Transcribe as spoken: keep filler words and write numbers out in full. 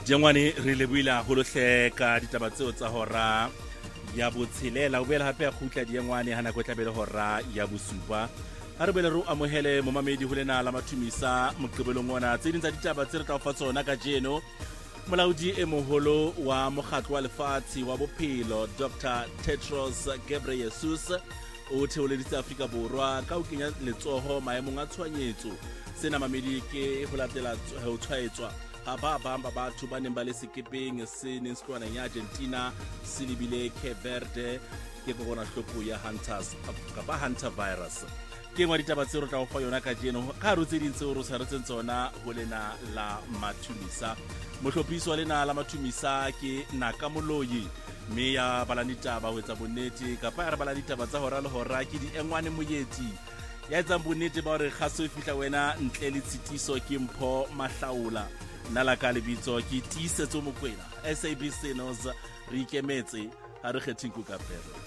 Jengwane re lebuila go lohleka ditaba tseo tsa hora ya botshelela o bela hape a khutla diengwane hana go tlabele hora ya bosupa a re bele re amohele momamedi ho lena la mathumisa moqebelong ona tse ding tsa ditaba tse re tla fa tsona ka jeno. Molaodi e moholo wa mokgatlo wa lefatshe wa bophelo Doctor Tedros Ghebreyesus o theoleditse Afrika Borwa ka ho kenya letsoho maemong a tshwanyetso sena mamedi ke ho latela ho tshwaetswa ha ba bang ba batho ba neng ba le sekepeng se neng se tloana ya Argentina se lebile Cape Verde ke kokwanahloko ya Hunters kapa Hunter virus. Ke ngwa ditaba tseo re tla o fa yona ka jeno ka re tse ding tseo re tshwaretseng tsona ho lena la mathumisa. Mohlophiso wa lena la mathumisa ke Nakamoloyi mme ya bala ditaba ho etsa bonnete kapa re bala ditaba tsa hora le hora ke di engwane moyeti ya etsa bonnete ba hore kgaso e fihla wena ntle le tshitiso ke Mpho Mahlaula nala ka lebitso ke tiisetso Mokwena S A B C News re ikemetse ha re kgetheng ku ka pere.